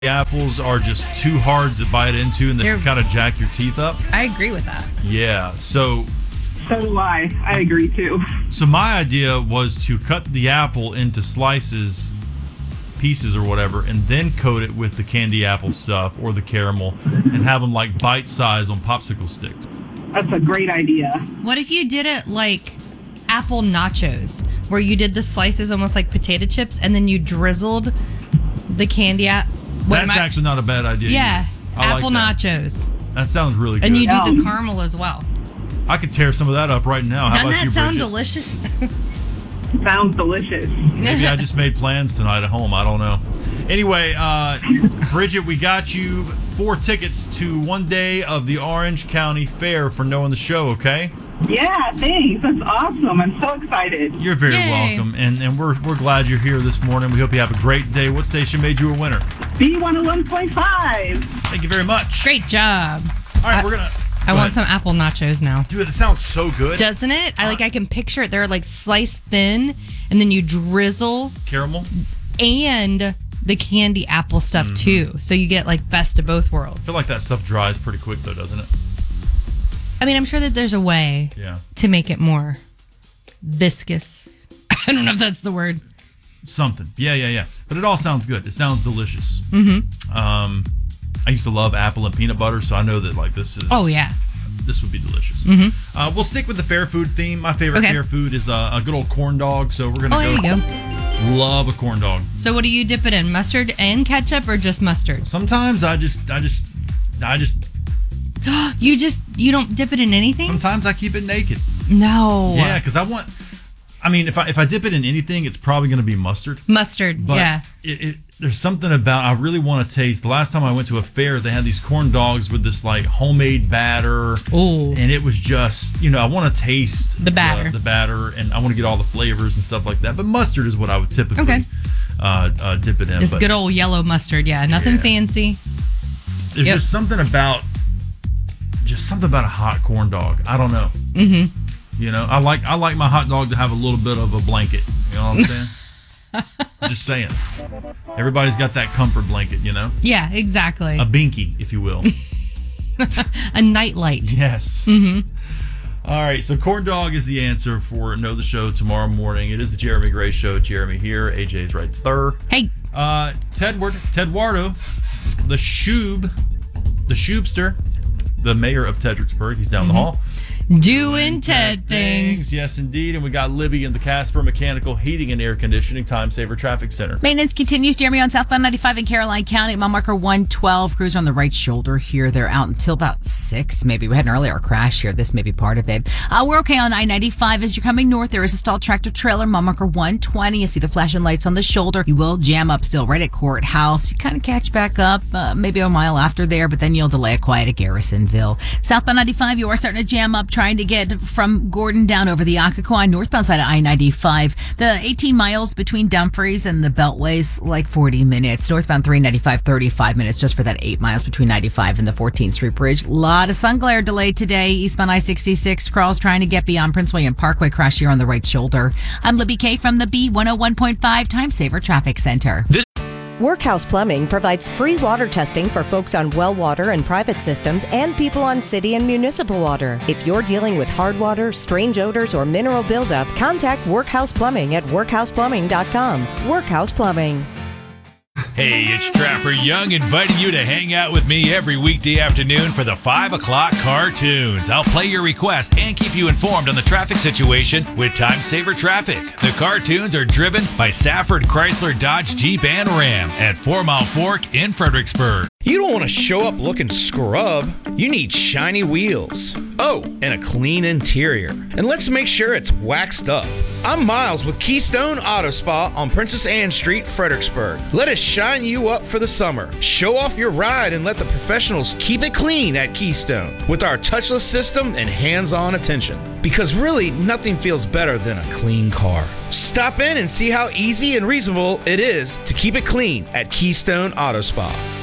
apples are just too hard to bite into, and they can kind of jack your teeth up. I agree with that. Yeah, so do I. I agree too. So my idea was to cut the apple into pieces or whatever, and then coat it with the candy apple stuff or the caramel, and have them like bite size on popsicle sticks. That's a great idea. What if you did it like apple nachos, where you did the slices almost like potato chips, and then you drizzled the candy That's actually not a bad idea. Yeah, apple like nachos. That sounds really good. And you do the caramel as well. I could tear some of that up right now. How Doesn't about you, that sound Bridget? delicious? Sounds delicious. Maybe I just made plans tonight at home. I don't know. Anyway, Bridget, we got you 4 tickets to one day of the Orange County Fair for knowing the show, okay? Yeah, thanks. That's awesome. I'm so excited. You're very welcome, and we're glad you're here this morning. We hope you have a great day. What station made you a winner? B101.5. Thank you very much. Great job. All right, we're gonna. I want some apple nachos now. Dude, it sounds so good. Doesn't it? I can picture it. They're like sliced thin, and then you drizzle caramel and the candy apple stuff too. So you get like best of both worlds. I feel like that stuff dries pretty quick though, doesn't it? I mean, I'm sure that there's a way to make it more viscous. I don't know if that's the word. Something. Yeah. But it all sounds good. It sounds delicious. Mm-hmm. I used to love apple and peanut butter, so I know that like this is. Oh yeah. This would be delicious. Mm-hmm. We'll stick with the fair food theme. My favorite fair food is a good old corn dog. So we're gonna there you go. Love a corn dog. So what do you dip it in? Mustard and ketchup, or just mustard? Sometimes I just. You don't dip it in anything? Sometimes I keep it naked. No. Yeah, because I mean, if I dip it in anything, it's probably going to be mustard. Mustard, but yeah. There's something about, I really want to taste. The last time I went to a fair, they had these corn dogs with this like homemade batter. Oh. And it was just, I want to taste the batter. The batter, and I want to get all the flavors and stuff like that. But mustard is what I would typically dip it in. Just good old yellow mustard, yeah. Nothing fancy. There's just something about a hot corn dog. I don't know. Mm-hmm. I like my hot dog to have a little bit of a blanket. You know what I'm saying? Just saying. Everybody's got that comfort blanket, Yeah, exactly. A binky, if you will. A nightlight. Yes. Mm-hmm. All right, so corn dog is the answer for Know the Show tomorrow morning. It is the Jeremy Gray Show. Jeremy here. AJ's right there. Hey. Tedwardo, the Shoobster, the mayor of Tedricksburg. He's down the hall. Doing Ted things. Yes, indeed. And we got Libby in the Casper Mechanical Heating and Air Conditioning Time Saver Traffic Center. Maintenance continues, Jeremy, on southbound 95 in Caroline County. Mile marker 112. Crews on the right shoulder here. They're out until about 6. Maybe we had an earlier crash here. This may be part of it. We're okay on I-95 as you're coming north. There is a stalled tractor trailer. Mile marker 120. You see the flashing lights on the shoulder. You will jam up still right at Courthouse. You kind of catch back up maybe a mile after there, but then you'll delay a quiet at Garrisonville. Southbound 95, you are starting to jam up trying to get from Gordon down over the Occoquan, northbound side of I-95. The 18 miles between Dumfries and the Beltway's like 40 minutes. Northbound 395, 35 minutes just for that 8 miles between 95 and the 14th Street Bridge. A lot of sun glare delay today. Eastbound I-66, Crawls trying to get beyond Prince William Parkway. Crash here on the right shoulder. I'm Libby K from the B101.5 Time Saver Traffic Center. Workhouse Plumbing provides free water testing for folks on well water and private systems and people on city and municipal water. If you're dealing with hard water, strange odors, or mineral buildup, contact Workhouse Plumbing at workhouseplumbing.com. Workhouse Plumbing. Hey, it's Trapper Young inviting you to hang out with me every weekday afternoon for the 5 o'clock cartoons. I'll play your request and keep you informed on the traffic situation with Time Saver Traffic. The cartoons are driven by Safford Chrysler Dodge Jeep and Ram at 4 Mile Fork in Fredericksburg. You don't want to show up looking scrub. You need shiny wheels. Oh, and a clean interior. And let's make sure it's waxed up. I'm Miles with Keystone Auto Spa on Princess Anne Street, Fredericksburg. Let us shine you up for the summer. Show off your ride and let the professionals keep it clean at Keystone with our touchless system and hands-on attention. Because really, nothing feels better than a clean car. Stop in and see how easy and reasonable it is to keep it clean at Keystone Auto Spa.